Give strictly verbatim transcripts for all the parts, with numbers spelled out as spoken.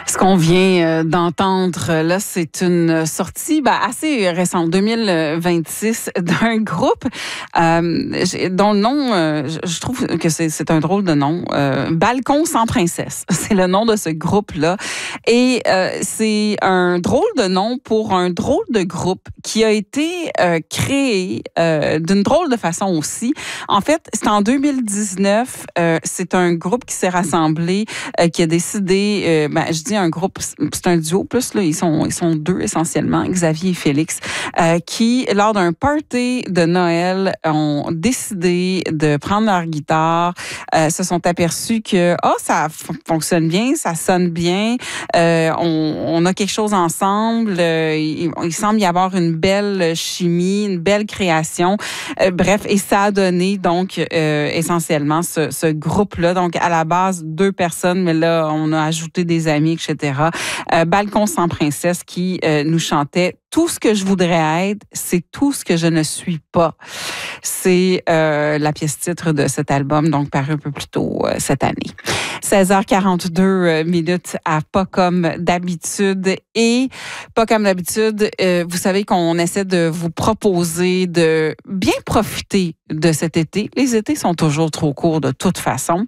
Ce qu'on vient d'entendre, là, c'est une sortie ben, assez récente, deux mille vingt-six, d'un groupe euh, dont le nom, euh, je trouve que c'est, c'est un drôle de nom, euh, Balcon sans princesse. C'est le nom de ce groupe-là. Et euh, c'est un drôle de nom pour un drôle de groupe qui a été euh, créé euh, d'une drôle de façon aussi. En fait, c'est en deux mille dix-neuf, euh, c'est un groupe qui s'est rassemblé, euh, qui a décidé, euh, ben, je dis un groupe, c'est un duo plus, là, ils sont, ils sont deux essentiellement, Xavier et Félix, euh, qui, lors d'un party de Noël, ont décidé de prendre leur guitare, euh, se sont aperçus que, oh, ça f- fonctionne bien, ça sonne bien, euh, on, on a quelque chose ensemble, euh, il, il semble y avoir une belle chimie, une belle création, euh, bref, et ça a donné donc euh, essentiellement ce, ce groupe-là, donc à la base deux personnes, mais là on a ajouté des amis, et cetera. Euh, Balcon sans princesse qui euh, nous chantait « Tout ce que je voudrais être, c'est tout ce que je ne suis pas ». C'est euh, la pièce titre de cet album, donc paru un peu plus tôt euh, cette année. seize heures quarante-deux minutes à Pas comme d'habitude. Et Pas comme d'habitude, euh, vous savez qu'on essaie de vous proposer de bien profiter de cet été. Les étés sont toujours trop courts de toute façon.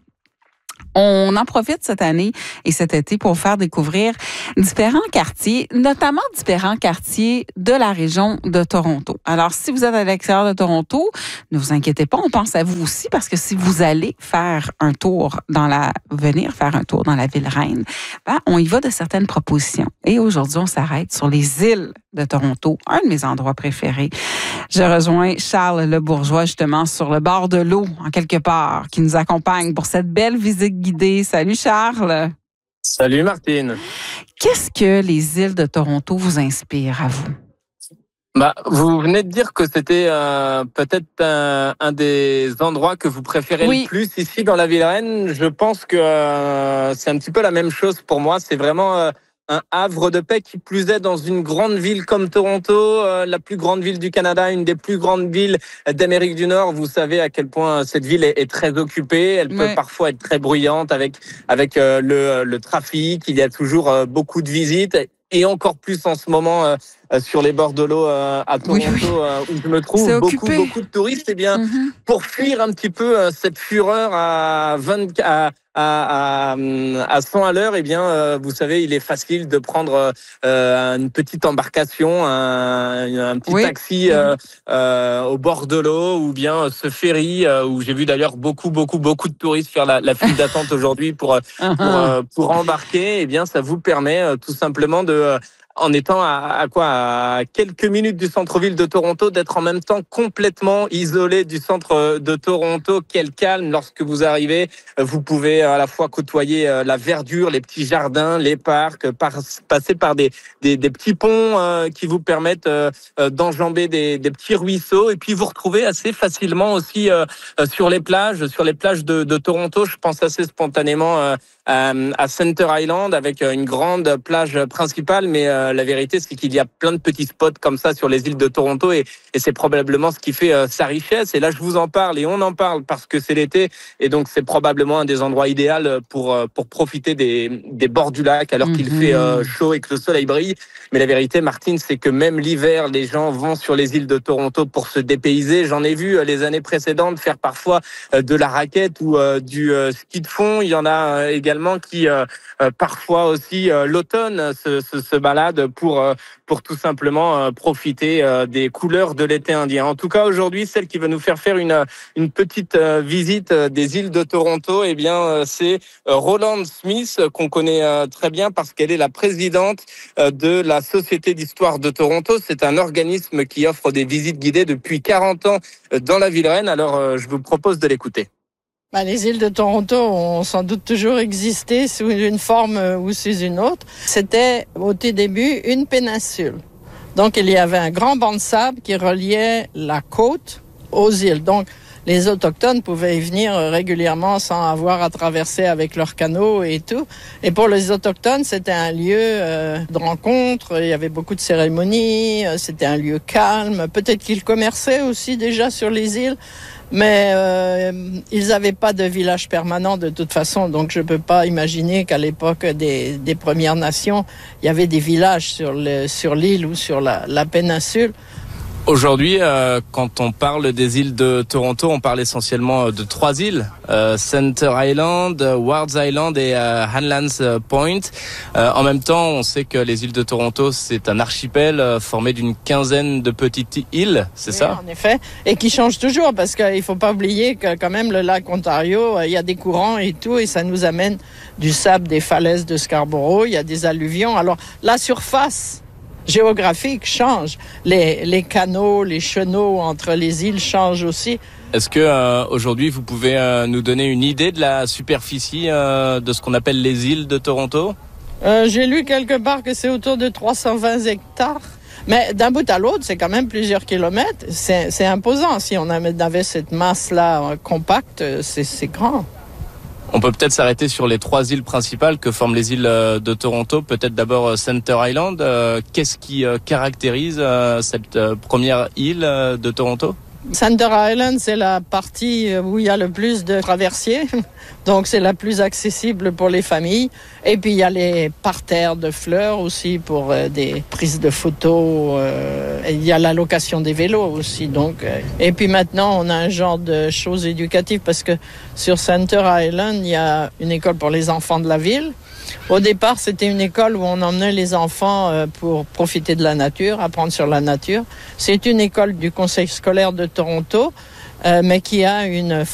On en profite cette année et cet été pour faire découvrir différents quartiers, notamment différents quartiers de la région de Toronto. Alors, si vous êtes à l'extérieur de Toronto, ne vous inquiétez pas, on pense à vous aussi parce que si vous allez faire un tour dans la, venir faire un tour dans la ville reine, ben, on y va de certaines propositions. Et aujourd'hui, on s'arrête sur les îles de Toronto, un de mes endroits préférés. Je rejoins Charles Le Bourgeois, justement, sur le bord de l'eau, en quelque part, qui nous accompagne pour cette belle visite guidée. Salut, Charles. Salut, Martine. Qu'est-ce que les îles de Toronto vous inspirent à vous? Bah, vous venez de dire que c'était euh, peut-être un, un des endroits que vous préférez oui. le plus ici dans la ville reine. Je pense que euh, c'est un petit peu la même chose pour moi. C'est vraiment... Euh, un havre de paix qui plus est dans une grande ville comme Toronto, euh, la plus grande ville du Canada, une des plus grandes villes d'Amérique du Nord. Vous savez à quel point cette ville est, est très occupée. Elle peut ouais. parfois être très bruyante avec avec euh, le, le trafic. Il y a toujours euh, beaucoup de visites. Et encore plus en ce moment euh, sur les bords de l'eau euh, à Toronto, oui, oui. Euh, où je me trouve beaucoup, beaucoup de touristes. Eh bien, mm-hmm. pour fuir un petit peu euh, cette fureur à vingt, à, à, à, à cent à l'heure, eh bien, euh, vous savez, il est facile de prendre euh, une petite embarcation, un, un petit oui. taxi euh, euh, au bord de l'eau, ou bien ce ferry euh, où j'ai vu d'ailleurs beaucoup, beaucoup, beaucoup de touristes faire la, la file d'attente aujourd'hui pour uh-huh. pour, euh, pour embarquer. Eh bien, ça vous permet euh, tout simplement de en étant à, à quoi à quelques minutes du centre-ville de Toronto, d'être en même temps complètement isolé du centre de Toronto. Quel calme lorsque vous arrivez. Vous pouvez à la fois côtoyer la verdure, les petits jardins, les parcs, par, passer par des, des, des petits ponts euh, qui vous permettent euh, d'enjamber des, des petits ruisseaux, et puis vous retrouvez assez facilement aussi euh, sur les plages, sur les plages de, de Toronto. Je pense assez spontanément euh, à Center Island avec une grande plage principale, mais euh, la vérité c'est qu'il y a plein de petits spots comme ça sur les îles de Toronto, et, et c'est probablement ce qui fait euh, sa richesse. Et là je vous en parle et on en parle parce que c'est l'été, et donc c'est probablement un des endroits idéaux pour pour profiter des, des bords du lac alors mm-hmm. qu'il fait euh, chaud et que le soleil brille. Mais la vérité, Martine, c'est que même l'hiver, les gens vont sur les îles de Toronto pour se dépayser. J'en ai vu euh, les années précédentes faire parfois euh, de la raquette ou euh, du euh, ski de fond. Il y en a euh, également qui euh, euh, parfois aussi euh, l'automne se, se, se balade pour euh, pour tout simplement euh, profiter euh, des couleurs de l'été indien. En tout cas, aujourd'hui, celle qui va nous faire faire une une petite euh, visite euh, des îles de Toronto, eh bien euh, c'est euh, Roland Smith, euh, qu'on connaît euh, très bien parce qu'elle est la présidente euh, de la Société d'histoire de Toronto. C'est un organisme qui offre des visites guidées depuis quarante ans euh, dans la ville reine. Alors euh, je vous propose de l'écouter. Ben, les îles de Toronto ont sans doute toujours existé sous une forme ou sous une autre. C'était au tout début une péninsule. Donc il y avait un grand banc de sable qui reliait la côte aux îles. Donc les Autochtones pouvaient y venir régulièrement sans avoir à traverser avec leurs canots et tout. Et pour les Autochtones, c'était un lieu euh, de rencontre, il y avait beaucoup de cérémonies, c'était un lieu calme. Peut-être qu'ils commerçaient aussi déjà sur les îles, mais euh, ils n'avaient pas de village permanent de toute façon, donc je ne peux pas imaginer qu'à l'époque des, des Premières Nations, il y avait des villages sur, le, sur l'île ou sur la, la péninsule. Aujourd'hui, euh, quand on parle des îles de Toronto, on parle essentiellement de trois îles, euh, Center Island, Wards Island et euh, Hanlan's Point. Euh, en même temps, on sait que les îles de Toronto, c'est un archipel euh, formé d'une quinzaine de petites îles, c'est oui, ça? En effet, et qui change toujours, parce qu'il ne faut pas oublier que quand même le lac Ontario, il y a des courants et tout, et ça nous amène du sable des falaises de Scarborough, il y a des alluvions. Alors, la surface géographique change. Les, les canaux, les chenaux entre les îles changent aussi. Est-ce que euh, aujourd'hui vous pouvez euh, nous donner une idée de la superficie euh, de ce qu'on appelle les îles de Toronto? euh, J'ai lu quelque part que c'est autour de trois cent vingt hectares. Mais d'un bout à l'autre, c'est quand même plusieurs kilomètres. C'est, c'est imposant. Si on avait cette masse-là compacte, c'est, c'est grand. On peut peut-être s'arrêter sur les trois îles principales que forment les îles de Toronto. Peut-être d'abord Center Island. Qu'est-ce qui caractérise cette première île de Toronto? Center Island, c'est la partie où il y a le plus de traversiers. Donc, c'est la plus accessible pour les familles. Et puis, il y a les parterres de fleurs aussi pour euh, des prises de photos. Euh, et il y a la location des vélos aussi. Donc, euh, et puis maintenant, on a un genre de choses éducatives parce que sur Center Island, il y a une école pour les enfants de la ville. Au départ, c'était une école où on emmenait les enfants pour profiter de la nature, apprendre sur la nature. C'est une école du Conseil scolaire de Toronto, euh, mais qui a une